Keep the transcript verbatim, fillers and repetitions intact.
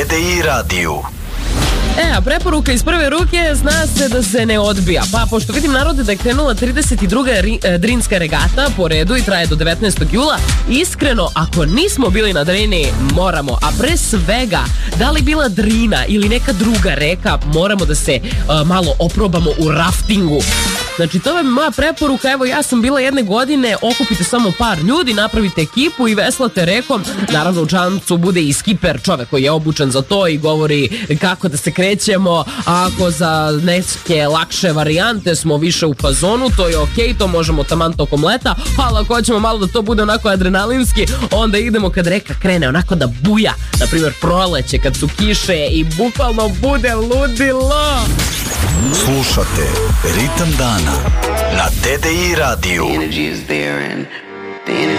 T D I radiju. E, a preporuka iz prve ruke zna se da se ne odbija. Pa, pošto vidim, narode, da je krenula trideset druga ri- Drinska regata po redu i traje do devetnaestog jula, iskreno, ako nismo bili na Drini, moramo. A pre svega, da li bila Drina ili neka druga reka, moramo da se uh, malo oprobamo u raftingu. Znači, to je moja preporuka. Evo, ja sam bila jedne godine, okupite samo par ljudi, napravite ekipu i veslate rekom. Naravno, u čamcu bude i skiper, čovek koji je obučen za to i govori kako da se krećemo. A ako za neke lakše varijante smo više u fazonu, to je okej, to možemo taman tokom leta. Ali ako hoćemo malo da to bude onako adrenalinski, onda idemo kad reka krene onako da buja. Naprimjer, proleće, kad su kiše i bukvalno bude ludilo. Slušate Ritam dana na T D I radiju. The energy is there and the energy